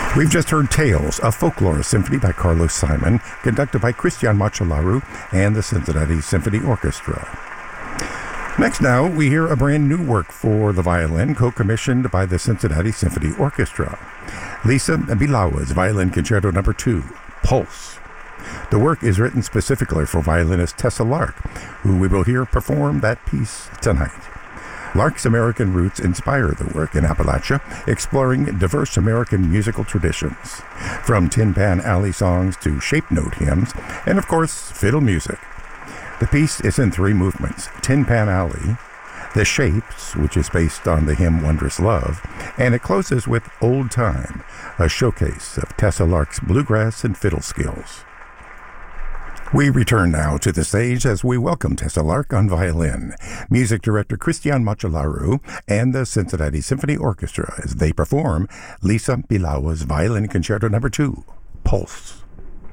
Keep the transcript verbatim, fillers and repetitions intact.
We've just heard Tales, a folklore symphony by Carlos Simon, conducted by Cristian Machelaru and the Cincinnati Symphony Orchestra. Next now, we hear a brand new work for the violin, co-commissioned by the Cincinnati Symphony Orchestra. Lisa Bilawa's Violin Concerto Number two, Pulse. The work is written specifically for violinist Tessa Lark, who we will hear perform that piece tonight. Lark's American roots inspire the work in Appalachia, exploring diverse American musical traditions, from Tin Pan Alley songs to shape note hymns, and of course, fiddle music. The piece is in three movements: Tin Pan Alley, The Shapes, which is based on the hymn Wondrous Love, and it closes with Old Time, a showcase of Tessa Lark's bluegrass and fiddle skills. We return now to the stage as we welcome Tessa Lark on violin, music director Cristian Machelaru, and the Cincinnati Symphony Orchestra as they perform Lisa Bilawa's Violin Concerto Number two, Pulse.